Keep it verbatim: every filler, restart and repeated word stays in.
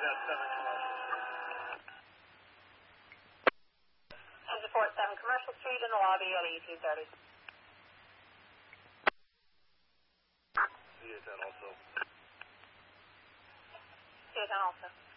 got seven commercial. And support seven Commercial Street in the lobby at eighteen thirty. C A ten also. C A ten also.